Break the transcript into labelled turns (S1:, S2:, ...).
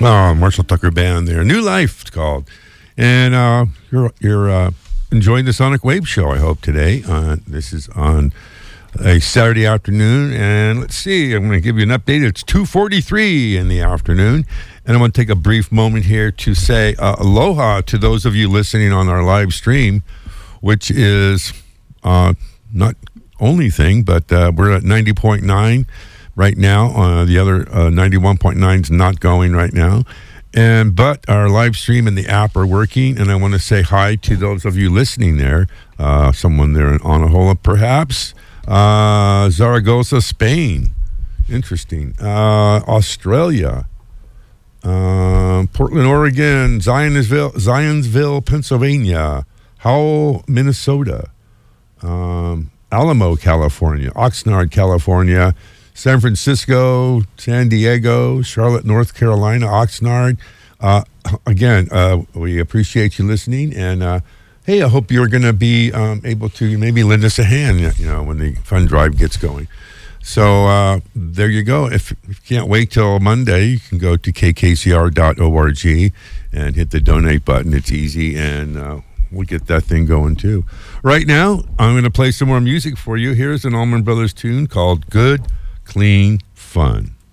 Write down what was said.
S1: Marshall Tucker Band there. New Life, it's called. And you're enjoying the Sonic Wave Show, I hope, today. This is on a Saturday afternoon. And let's see, I'm going to give you an update. It's 2:43 in the afternoon. And I want to take a brief moment here to say aloha to those of you listening on our live stream, which is not only thing, but we're at 90.9 right now. The other 91.9 is not going right now. But our live stream and the app are working, and I want to say hi to those of you listening there. Someone there in Anahola, perhaps. Zaragoza, Spain. Interesting. Australia. Portland, Oregon. Zionsville, Pennsylvania. Howell, Minnesota. Alamo, California. Oxnard, California. San Francisco, San Diego, Charlotte, North Carolina, Oxnard. Again, we appreciate you listening. And, hey, I hope you're going to be able to maybe lend us a hand, when the fund drive gets going. So there you go. If you can't wait till Monday, you can go to kkcr.org and hit the donate button. It's easy, and we'll get that thing going, too. Right now, I'm going to play some more music for you. Here's an Allman Brothers tune called Good Clean Fun.